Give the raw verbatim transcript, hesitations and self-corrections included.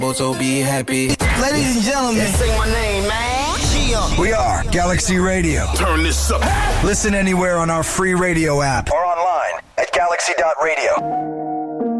so be happy. Ladies and gentlemen, say my name, man. We are Galaxy Radio. Turn this up. Listen anywhere on our free radio app or online at galaxy dot radio.